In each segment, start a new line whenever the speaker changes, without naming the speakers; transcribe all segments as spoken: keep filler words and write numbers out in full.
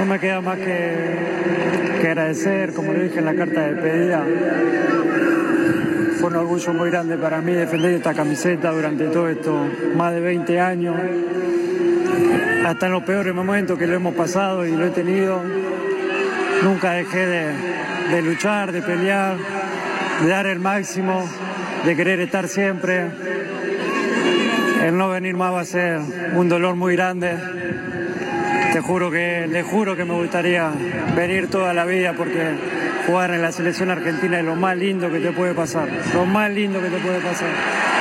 No me queda más que, que agradecer, como le dije en la carta de despedida. Fue un orgullo muy grande para mí defender esta camiseta durante todo esto, más de veinte años. Hasta en los peores momentos que lo hemos pasado y lo he tenido, nunca dejé de, de luchar, de pelear, de dar el máximo, de querer estar siempre. El no venir más va a ser un dolor muy grande. Te juro que, le juro que me gustaría venir toda la vida porque jugar en la selección argentina es lo más lindo que te puede pasar. Lo más lindo que te puede pasar.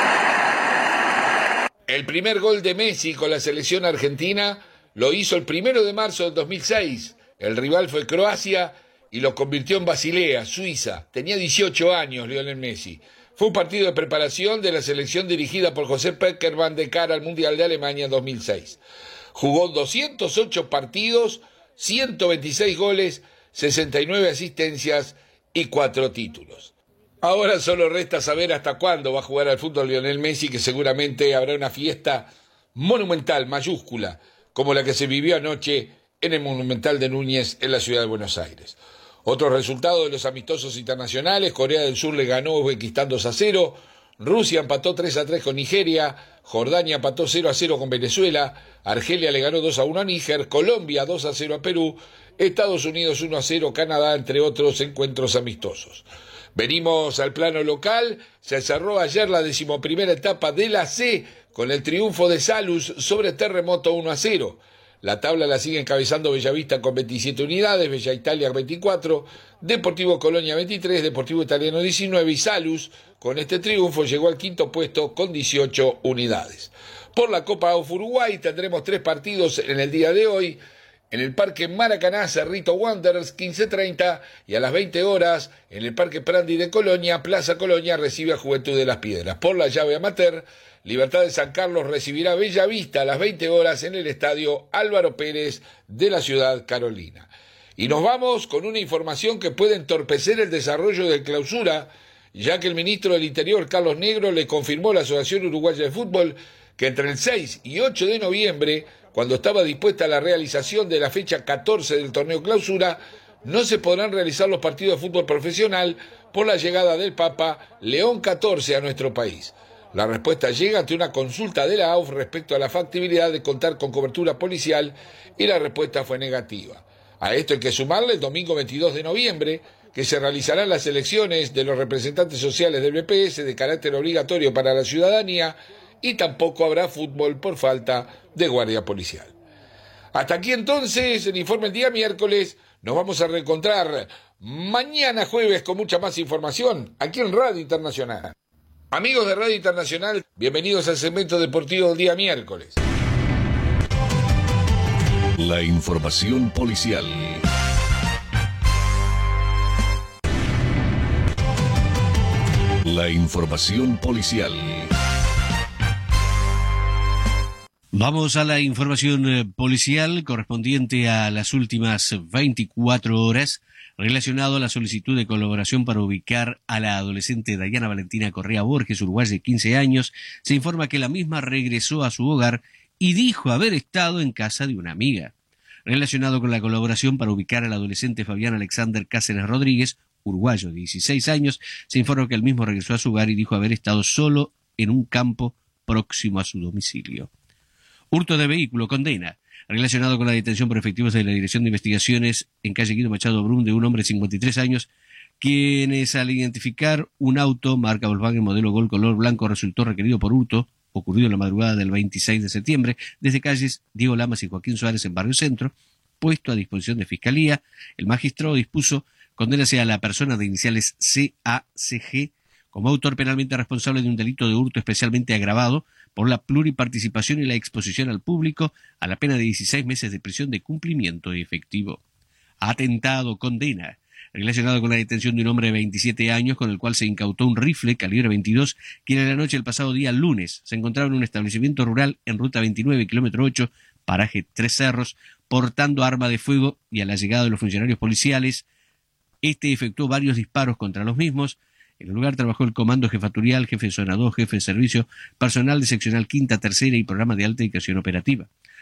El primer gol de Messi con la selección argentina lo hizo el primero de marzo del dos mil seis. El rival fue Croacia y lo convirtió en Basilea, Suiza. Tenía dieciocho años Lionel Messi. Fue un partido de preparación de la selección dirigida por José Pekerman de cara al Mundial de Alemania dos mil seis. Jugó doscientos ocho partidos, ciento veintiséis goles, sesenta y nueve asistencias y cuatro títulos. Ahora solo resta saber hasta cuándo va a jugar al fútbol Lionel Messi, que seguramente habrá una fiesta monumental, mayúscula, como la que se vivió anoche en el Monumental de Núñez en la ciudad de Buenos Aires. Otros resultados de los amistosos internacionales: Corea del Sur le ganó a Uzbekistán dos a cero, Rusia empató tres a tres con Nigeria, Jordania empató cero a cero con Venezuela, Argelia le ganó dos a uno a Níger, Colombia dos a cero a Perú, Estados Unidos uno a cero Canadá, entre otros encuentros amistosos. Venimos al plano local. Se cerró ayer la decimoprimera etapa de la C con el triunfo de Salus sobre Terremoto uno a cero. La tabla la sigue encabezando Bellavista con veintisiete unidades, Bella Italia veinticuatro, Deportivo Colonia veintitrés, Deportivo Italiano diecinueve y Salus con este triunfo llegó al quinto puesto con dieciocho unidades. Por la Copa A U F Uruguay tendremos tres partidos en el día de hoy. En el Parque Maracaná, Cerrito Wanderers, quince treinta, y a las veinte horas, en el Parque Prandi de Colonia, Plaza Colonia recibe a Juventud de las Piedras. Por la llave amateur, Libertad de San Carlos recibirá Bellavista a las veinte horas en el Estadio Álvaro Pérez de la ciudad carolina. Y nos vamos con una información que puede entorpecer el desarrollo de Clausura, ya que el ministro del Interior, Carlos Negro, le confirmó a la Asociación Uruguaya de Fútbol que entre el seis y ocho de noviembre, cuando estaba dispuesta la realización de la fecha catorce del torneo Clausura, no se podrán realizar los partidos de fútbol profesional por la llegada del Papa León catorce a nuestro país. La respuesta llega ante una consulta de la A U F respecto a la factibilidad de contar con cobertura policial y la respuesta fue negativa. A esto hay que sumarle el domingo veintidós de noviembre, que se realizarán las elecciones de los representantes sociales del B P S de carácter obligatorio para la ciudadanía, y tampoco habrá fútbol por falta de guardia policial. Hasta aquí entonces el informe el día miércoles. Nos vamos a reencontrar mañana jueves con mucha más información aquí en Radio Internacional. Amigos de Radio Internacional, bienvenidos al segmento deportivo del día miércoles.
La información policial. La información policial.
Vamos a la información eh, policial correspondiente a las últimas veinticuatro horas, relacionado a la solicitud de colaboración para ubicar a la adolescente Dayana Valentina Correa Borges, uruguaya de quince años. Se informa que la misma regresó a su hogar y dijo haber estado en casa de una amiga. Relacionado con la colaboración para ubicar al adolescente Fabián Alexander Cáceres Rodríguez, uruguayo de dieciséis años, se informa que él mismo regresó a su hogar y dijo haber estado solo en un campo próximo a su domicilio. Hurto de vehículo, condena. Relacionado con la detención por efectivos de la Dirección de Investigaciones en calle Guido Machado Brum de un hombre de cincuenta y tres años, quienes al identificar un auto marca Volkswagen modelo Gol color blanco resultó requerido por hurto, ocurrido en la madrugada del veintiséis de septiembre, desde calles Diego Lamas y Joaquín Suárez en Barrio Centro, puesto a disposición de Fiscalía. El magistrado dispuso condenarse a la persona de iniciales C A C G como autor penalmente responsable de un delito de hurto especialmente agravado por la pluriparticipación y la exposición al público a la pena de dieciséis meses de prisión de cumplimiento efectivo. Atentado, condena. Relacionado con la detención de un hombre de veintisiete años con el cual se incautó un rifle calibre veintidós, quien en la noche del pasado día lunes se encontraba en un establecimiento rural en ruta veintinueve, kilómetro ocho, paraje Tres Cerros, portando arma de fuego, y a la llegada de los funcionarios policiales, este efectuó varios disparos contra los mismos. En el lugar trabajó el comando jefaturial, jefe de zona dos, jefe de servicio, personal de seccional quinta, tercera y programa de alta dedicación operativa.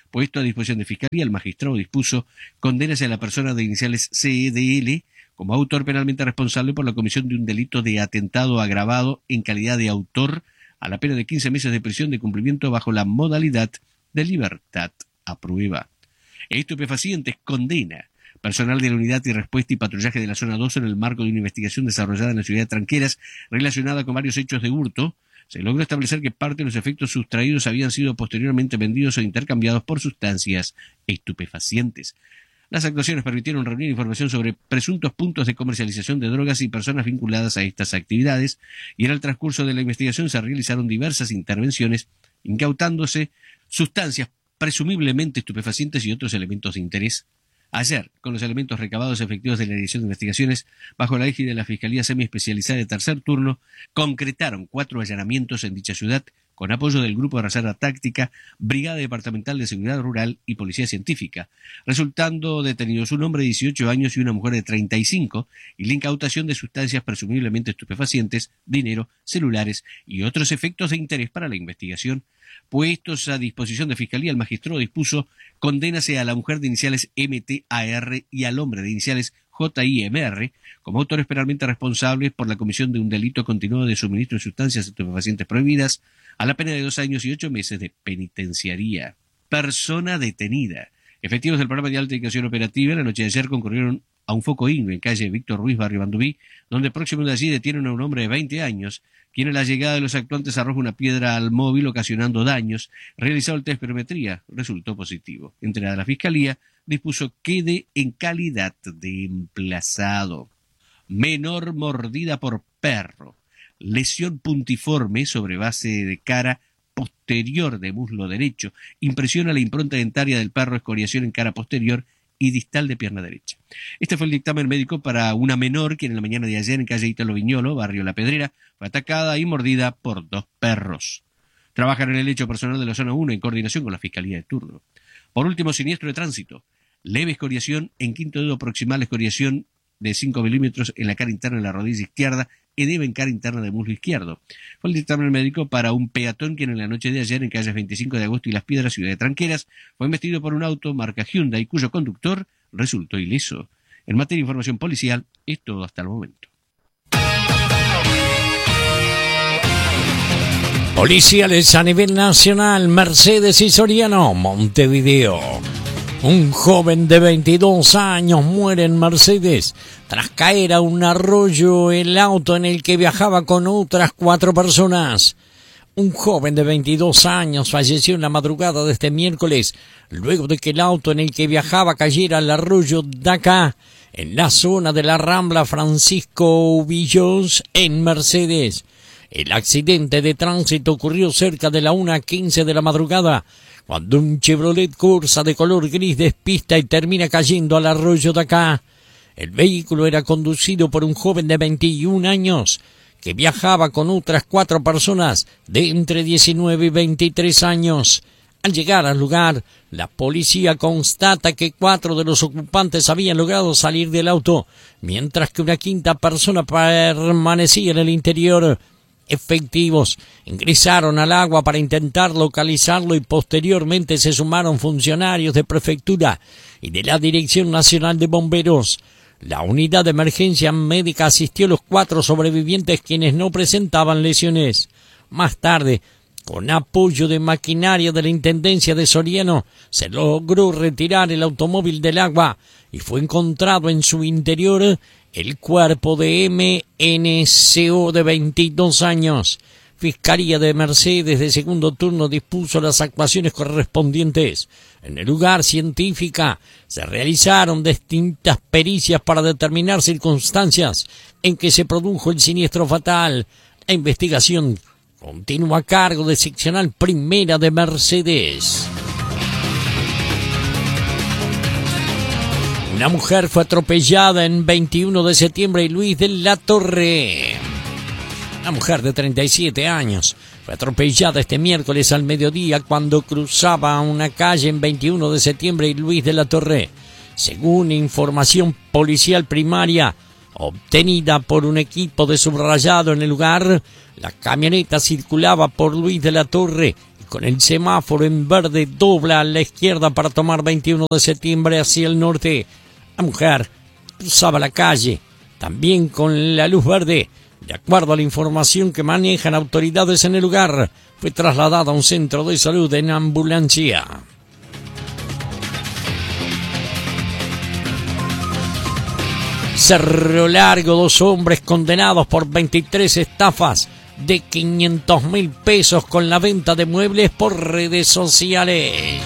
Puesto a disposición de Fiscalía, el magistrado dispuso condenas a la persona de iniciales C E D L como autor penalmente responsable por la comisión de un delito de atentado agravado en calidad de autor a la pena de quince meses de prisión de cumplimiento bajo la modalidad de libertad a prueba. Estupefacientes condena personal de la Unidad y Respuesta y Patrullaje de la Zona dos en el marco de una investigación desarrollada en la ciudad de Tranqueras relacionada con varios hechos de hurto. Se logró establecer que parte de los efectos sustraídos habían sido posteriormente vendidos o intercambiados por sustancias estupefacientes. Las actuaciones permitieron reunir información sobre presuntos puntos de comercialización de drogas y personas vinculadas a estas actividades, y en el transcurso de la investigación se realizaron diversas intervenciones, incautándose sustancias presumiblemente estupefacientes y otros elementos de interés. Ayer, con los elementos recabados efectivos de la Dirección de Investigaciones, bajo la égide de la Fiscalía Semiespecializada de Tercer Turno, concretaron cuatro allanamientos en dicha ciudad, con apoyo del Grupo de Reserva Táctica, Brigada Departamental de Seguridad Rural y Policía Científica, resultando detenidos un hombre de dieciocho años y una mujer de treinta y cinco, y la incautación de sustancias presumiblemente estupefacientes, dinero, celulares y otros efectos de interés para la investigación. Puestos a disposición de Fiscalía, el magistrado dispuso condénase a la mujer de iniciales M T A R y al hombre de iniciales J I M R como autores penalmente responsables por la comisión de un delito continuado de suministro de sustancias estupefacientes prohibidas, a la pena de dos años y ocho meses de penitenciaría. Persona detenida. Efectivos del programa de alta indicación operativa en la noche de ayer concurrieron a un foco ignio en calle Víctor Ruiz, barrio Bandubí, donde próximo de allí detienen a un hombre de veinte años, quien a la llegada de los actuantes arroja una piedra al móvil ocasionando daños. Realizado el test de perimetría, resultó positivo. Entregada a la Fiscalía, dispuso quede en calidad de emplazado. Menor mordida por perro. Lesión puntiforme sobre base de cara posterior de muslo derecho. Impresiona la impronta dentaria del perro, escoriación en cara posterior y distal de pierna derecha. Este fue el dictamen médico para una menor quien en la mañana de ayer en calle Ítalo Viñolo, barrio La Pedrera, fue atacada y mordida por dos perros. Trabajan en el hecho personal de la zona uno en coordinación con la Fiscalía de turno. Por último, siniestro de tránsito. Leve escoriación en quinto dedo proximal, escoriación de cinco milímetros en la cara interna de la rodilla izquierda, edema en cara interna del muslo izquierdo. Fue el dictamen médico para un peatón quien en la noche de ayer en calles veinticinco de agosto y Las Piedras, ciudad de Tranqueras, fue embestido por un auto marca Hyundai cuyo conductor resultó ileso. En materia de información policial, es todo hasta el momento.
Policiales a nivel nacional, Mercedes y Soriano, Montevideo. Un joven de veintidós años muere en Mercedes tras caer a un arroyo el auto en el que viajaba con otras cuatro personas. Un joven de veintidós años falleció en la madrugada de este miércoles luego de que el auto en el que viajaba cayera al arroyo Daca en la zona de la Rambla Francisco Villos en Mercedes. El accidente de tránsito ocurrió cerca de la una quince de la madrugada, cuando un Chevrolet Corsa de color gris despista y termina cayendo al arroyo de acá. El vehículo era conducido por un joven de veintiún años que viajaba con otras cuatro personas de entre diecinueve y veintitrés años. Al llegar al lugar, la policía constata que cuatro de los ocupantes habían logrado salir del auto, mientras que una quinta persona permanecía en el interior. Efectivos ingresaron al agua para intentar localizarlo y posteriormente se sumaron funcionarios de prefectura y de la Dirección Nacional de Bomberos. La unidad de emergencia médica asistió a los cuatro sobrevivientes quienes no presentaban lesiones. Más tarde, con apoyo de maquinaria de la Intendencia de Soriano, se logró retirar el automóvil del agua y fue encontrado en su interior el cuerpo de M N C O de veintidós años. Fiscalía de Mercedes de segundo turno dispuso las actuaciones correspondientes. En el lugar científica se realizaron distintas pericias para determinar circunstancias en que se produjo el siniestro fatal. La investigación continúa a cargo de seccional primera de Mercedes. Una mujer fue atropellada en veintiuno de septiembre y Luis de la Torre. Una mujer de treinta y siete años fue atropellada este miércoles al mediodía cuando cruzaba una calle en veintiuno de septiembre y Luis de la Torre. Según información policial primaria, obtenida por un equipo de subrayado en el lugar. La camioneta circulaba por Luis de la Torre y con el semáforo en verde dobla a la izquierda para tomar veintiuno de septiembre hacia el norte. La mujer cruzaba la calle, también con la luz verde. De acuerdo a la información que manejan autoridades en el lugar, fue trasladada a un centro de salud en ambulancia. Cerro Largo, dos hombres condenados por veintitrés estafas de quinientos mil pesos con la venta de muebles por redes sociales.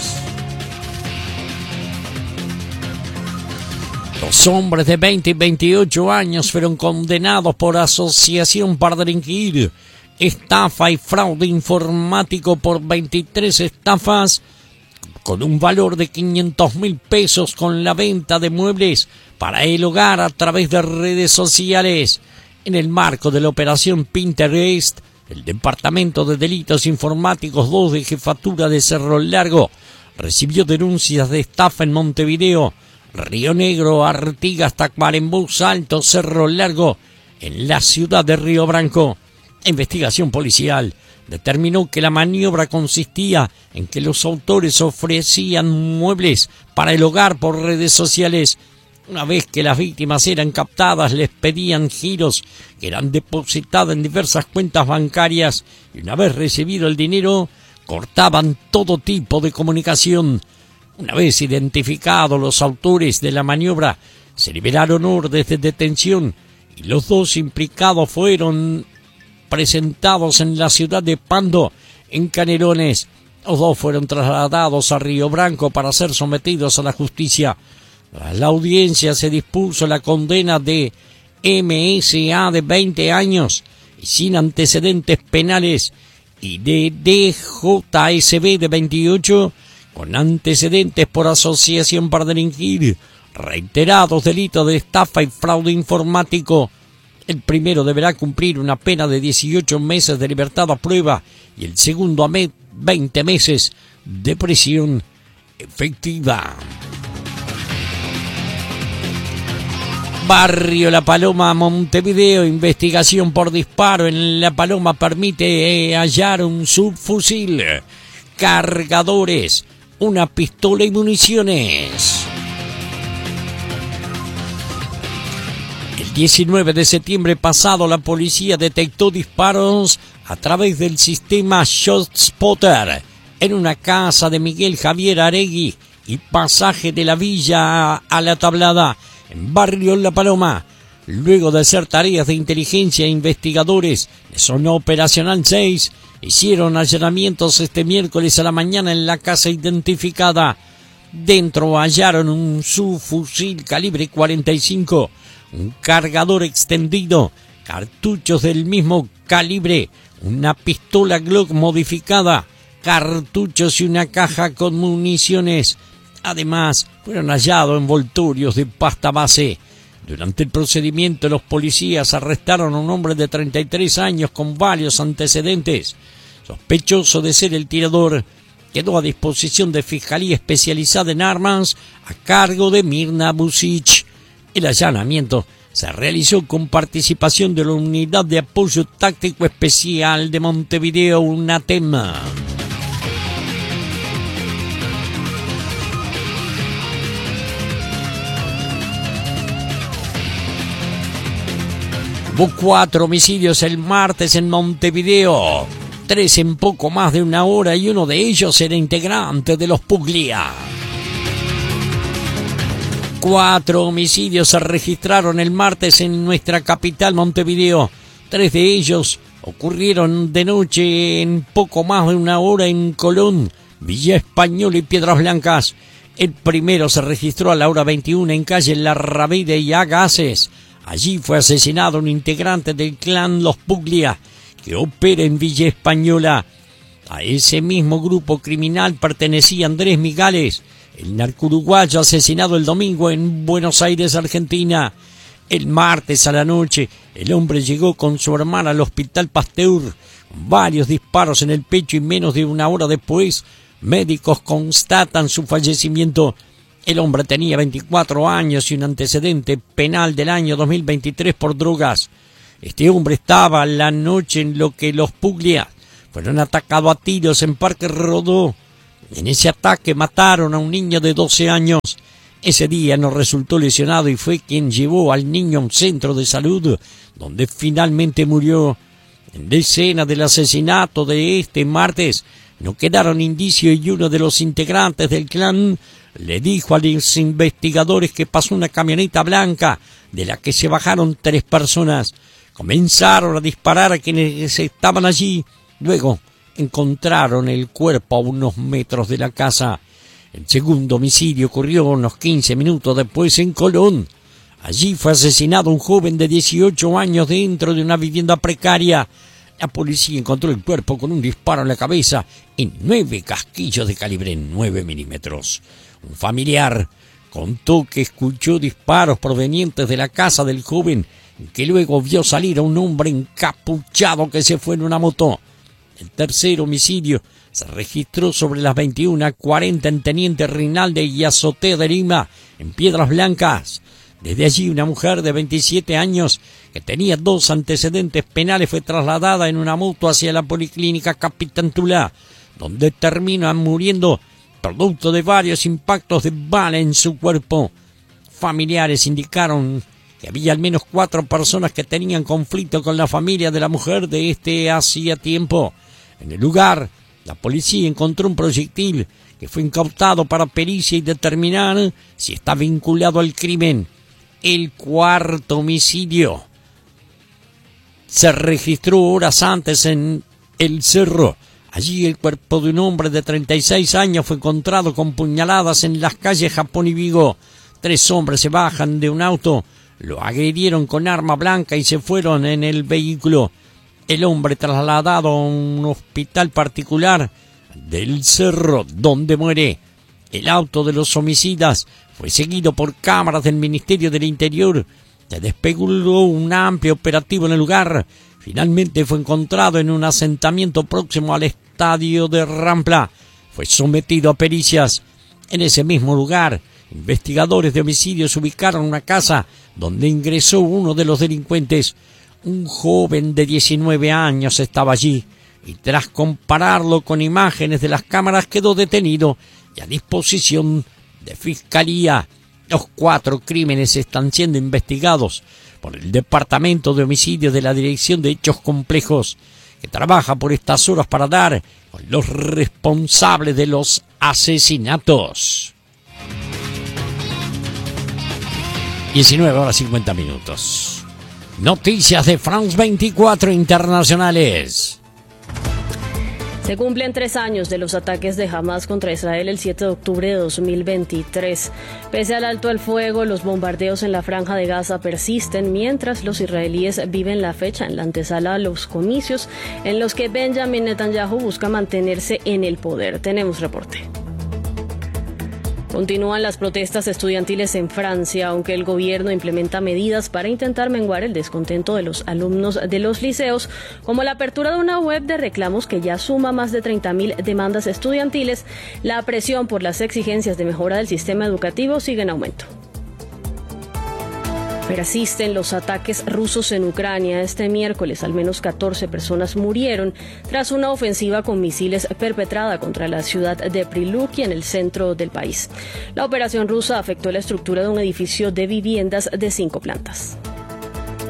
Dos hombres de veinte y veintiocho años fueron condenados por asociación para delinquir, estafa y fraude informático por veintitrés estafas con un valor de quinientos mil pesos con la venta de muebles para el hogar a través de redes sociales. En el marco de la operación Pinterest, el Departamento de Delitos Informáticos dos de Jefatura de Cerro Largo recibió denuncias de estafa en Montevideo, Río Negro, Artigas, Tacuarembó, Salto, Cerro Largo, en la ciudad de Río Branco. La investigación policial determinó que la maniobra consistía en que los autores ofrecían muebles para el hogar por redes sociales. Una vez que las víctimas eran captadas, les pedían giros que eran depositados en diversas cuentas bancarias y una vez recibido el dinero, cortaban todo tipo de comunicación. Una vez identificados los autores de la maniobra, se liberaron órdenes de detención y los dos implicados fueron presentados en la ciudad de Pando, en Canelones. Los dos fueron trasladados a Río Branco para ser sometidos a la justicia. Tras la audiencia se dispuso la condena de M S A de veinte años y sin antecedentes penales y de D J S B de veintiocho con antecedentes por asociación para delinquir, reiterados delitos de estafa y fraude informático. El primero deberá cumplir una pena de dieciocho meses de libertad a prueba y el segundo a veinte meses de prisión efectiva. Barrio La Paloma, Montevideo, investigación por disparo en La Paloma permite hallar un subfusil, cargadores, una pistola y municiones. El diecinueve de septiembre pasado la policía detectó disparos a través del sistema ShotSpotter en una casa de Miguel Javier Aregui y pasaje de la Villa a la Tablada, en Barrio La Paloma. Luego de hacer tareas de inteligencia, investigadores de Zona Operacional seis hicieron allanamientos este miércoles a la mañana en la casa identificada. Dentro hallaron un subfusil calibre cuarenta y cinco, un cargador extendido, cartuchos del mismo calibre, una pistola Glock modificada, cartuchos y una caja con municiones. Además, fueron hallados envoltorios de pasta base. Durante el procedimiento, los policías arrestaron a un hombre de treinta y tres años con varios antecedentes. Sospechoso de ser el tirador, quedó a disposición de Fiscalía Especializada en Armas a cargo de Mirna Busic. El allanamiento se realizó con participación de la Unidad de Apoyo Táctico Especial de Montevideo, UNATEM. Hubo cuatro homicidios el martes en Montevideo, tres en poco más de una hora y uno de ellos era integrante de los Puglia. Cuatro homicidios se registraron el martes en nuestra capital Montevideo. Tres de ellos ocurrieron de noche en poco más de una hora en Colón, Villa Española y Piedras Blancas. El primero se registró a la hora veintiuna en calle Larravide y Agaces. Allí fue asesinado un integrante del clan Los Puglia, que opera en Villa Española. A ese mismo grupo criminal pertenecía Andrés Migales, el narco-uruguayo asesinado el domingo en Buenos Aires, Argentina. El martes a la noche, el hombre llegó con su hermana al Hospital Pasteur, con varios disparos en el pecho y menos de una hora después, médicos constatan su fallecimiento. El hombre tenía veinticuatro años y un antecedente penal del año dos mil veintitrés por drogas. Este hombre estaba la noche en lo que los Puglia fueron atacados a tiros en Parque Rodó. En ese ataque mataron a un niño de doce años. Ese día no resultó lesionado y fue quien llevó al niño a un centro de salud, donde finalmente murió. En la escena del asesinato de este martes no quedaron indicios y uno de los integrantes del clan le dijo a los investigadores que pasó una camioneta blanca de la que se bajaron tres personas. Comenzaron a disparar a quienes estaban allí. Luego encontraron el cuerpo a unos metros de la casa. El segundo homicidio ocurrió unos quince minutos después en Colón. Allí fue asesinado un joven de dieciocho años dentro de una vivienda precaria. La policía encontró el cuerpo con un disparo en la cabeza y nueve casquillos de calibre nueve milímetros. Un familiar contó que escuchó disparos provenientes de la casa del joven, que luego vio salir a un hombre encapuchado que se fue en una moto. El tercer homicidio se registró sobre las veintiuna cuarenta en Teniente Rinaldi y Azotea de Lima, en Piedras Blancas. Desde allí, una mujer de veintisiete años que tenía dos antecedentes penales fue trasladada en una moto hacia la Policlínica Capitán Tula, donde termina muriendo producto de varios impactos de bala en su cuerpo. Familiares indicaron que había al menos cuatro personas que tenían conflicto con la familia de la mujer de este hacía tiempo. En el lugar, la policía encontró un proyectil que fue incautado para pericia y determinar si está vinculado al crimen. El cuarto homicidio se registró horas antes en El Cerro. Allí el cuerpo de un hombre de treinta y seis años fue encontrado con puñaladas en las calles Japón y Vigo. Tres hombres se bajan de un auto, lo agredieron con arma blanca y se fueron en el vehículo. El hombre trasladado a un hospital particular del Cerro, donde muere. El auto de los homicidas fue seguido por cámaras del Ministerio del Interior. Se desplegó un amplio operativo en el lugar. Finalmente fue encontrado en un asentamiento próximo al estadio de Rampla. Fue sometido a pericias. En ese mismo lugar, investigadores de homicidios ubicaron una casa donde ingresó uno de los delincuentes. Un joven de diecinueve años estaba allí y tras compararlo con imágenes de las cámaras quedó detenido y a disposición de Fiscalía. Los cuatro crímenes están siendo investigados por el Departamento de Homicidios de la Dirección de Hechos Complejos, que trabaja por estas horas para dar con los responsables de los asesinatos. diecinueve horas cincuenta minutos. Noticias de France veinticuatro internacionales.
Se cumplen tres años de los ataques de Hamas contra Israel el siete de octubre de dos mil veintitrés. Pese al alto al fuego, los bombardeos en la Franja de Gaza persisten mientras los israelíes viven la fecha en la antesala a los comicios en los que Benjamin Netanyahu busca mantenerse en el poder. Tenemos reporte. Continúan las protestas estudiantiles en Francia, aunque el gobierno implementa medidas para intentar menguar el descontento de los alumnos de los liceos, como la apertura de una web de reclamos que ya suma más de treinta mil demandas estudiantiles. La presión por las exigencias de mejora del sistema educativo sigue en aumento. Persisten los ataques rusos en Ucrania. Este miércoles al menos catorce personas murieron tras una ofensiva con misiles perpetrada contra la ciudad de Prilupki en el centro del país. La operación rusa afectó la estructura de un edificio de viviendas de cinco plantas.